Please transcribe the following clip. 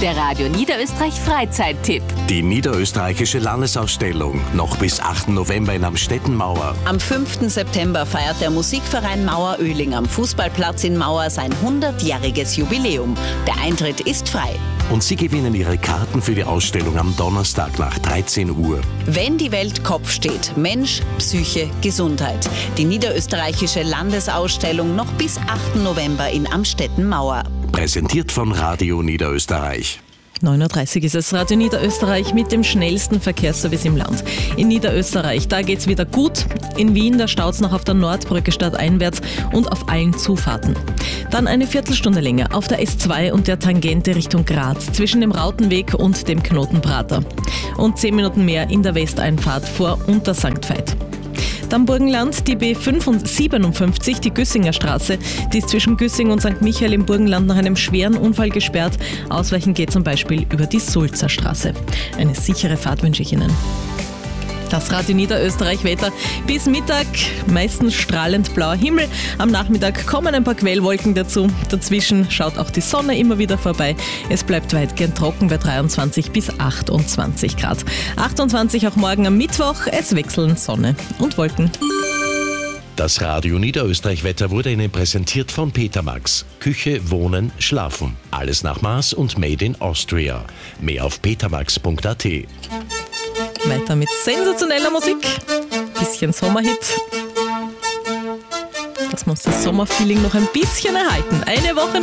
Der Radio Niederösterreich Freizeittipp. Die niederösterreichische Landesausstellung noch bis 8. November in Amstettenmauer. Am 5. September feiert der Musikverein Mauer-Oehling am Fußballplatz in Mauer sein 100-jähriges Jubiläum. Der Eintritt ist frei. Und Sie gewinnen Ihre Karten für die Ausstellung am Donnerstag nach 13 Uhr. Wenn die Welt Kopf steht, Mensch, Psyche, Gesundheit. Die niederösterreichische Landesausstellung noch bis 8. November in Amstettenmauer. Präsentiert von Radio Niederösterreich. 9.30 Uhr ist es, Radio Niederösterreich mit dem schnellsten Verkehrsservice im Land. In Niederösterreich, da geht's wieder gut. In Wien, da staut's noch auf der Nordbrücke stadteinwärts und auf allen Zufahrten. Dann eine Viertelstunde länger auf der S2 und der Tangente Richtung Graz zwischen dem Rautenweg und dem Knotenprater. Und 10 Minuten mehr in der Westeinfahrt vor Unter St. Veit. Dann Burgenland, die B57, die Güssinger Straße, die ist zwischen Güssing und St. Michael im Burgenland nach einem schweren Unfall gesperrt. Ausweichen geht zum Beispiel über die Sulzer Straße. Eine sichere Fahrt wünsche ich Ihnen. Das Radio Niederösterreich Wetter bis Mittag, meistens strahlend blauer Himmel. Am Nachmittag kommen ein paar Quellwolken dazu. Dazwischen schaut auch die Sonne immer wieder vorbei. Es bleibt weitgehend trocken bei 23 bis 28 Grad. 28 auch morgen am Mittwoch. Es wechseln Sonne und Wolken. Das Radio Niederösterreich Wetter wurde Ihnen präsentiert von Petermax. Küche, Wohnen, Schlafen. Alles nach Maß und Made in Austria. Mehr auf petermax.at. Weiter mit sensationeller Musik. Bisschen Sommerhit. Dass wir uns das Sommerfeeling noch ein bisschen erhalten. Eine Woche noch.